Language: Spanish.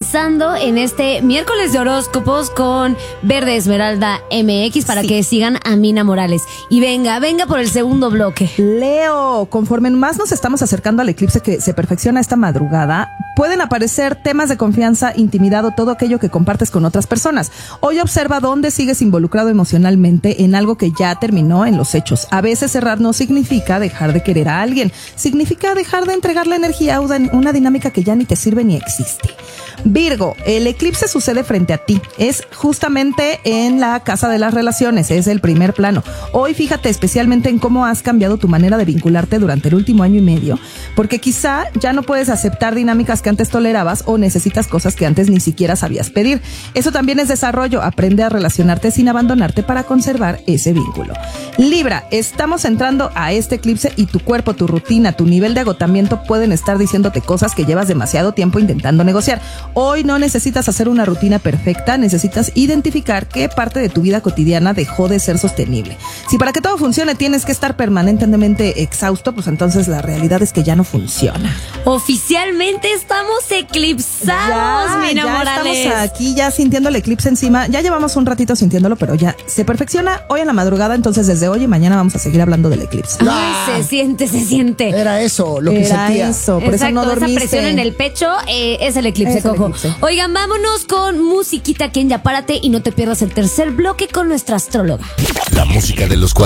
avanzando en este miércoles de horóscopos con Verde Esmeralda MX para que sigan a Mina Morales. Y venga por el segundo bloque. Leo, conforme más nos estamos acercando al eclipse que se perfecciona esta madrugada, pueden aparecer temas de confianza, intimidad o todo aquello que compartes con otras personas. Hoy observa dónde sigues involucrado emocionalmente en algo que ya terminó en los hechos. A veces cerrar no significa dejar de querer a alguien, significa dejar de entregar la energía a una dinámica que ya ni te sirve ni existe. Virgo, el eclipse sucede frente a ti, es justamente en la casa de las relaciones, es el primer plano. Hoy fíjate especialmente en cómo has cambiado tu manera de vincularte durante el último año y medio, porque quizá ya no puedes aceptar dinámicas que antes tolerabas o necesitas cosas que antes ni siquiera sabías pedir. Eso también es desarrollo, aprende a relacionarte sin abandonarte para conservar ese vínculo. Libra, estamos entrando a este eclipse y tu cuerpo, tu rutina, tu nivel de agotamiento pueden estar diciéndote cosas que llevas demasiado tiempo intentando negociar. Hoy no necesitas hacer una rutina perfecta, necesitas identificar qué parte de tu vida cotidiana dejó de ser sostenible. Si para que todo funcione tienes que estar permanentemente exhausto, pues entonces la realidad es que ya no funciona. Oficialmente estamos eclipsados, Mina Morales. Estamos aquí ya sintiendo el eclipse encima. Ya llevamos un ratito sintiéndolo, pero ya se perfecciona hoy en la madrugada, entonces desde hoy y mañana vamos a seguir hablando del eclipse. Ay, se siente. Era eso, lo que sentía. Eso, por eso no dormiste. Esa presión en el pecho es el eclipse, Coco. Oigan, vámonos con musiquita, Ken, ya párate y no te pierdas el tercer bloque con nuestra astróloga. La música de los 40.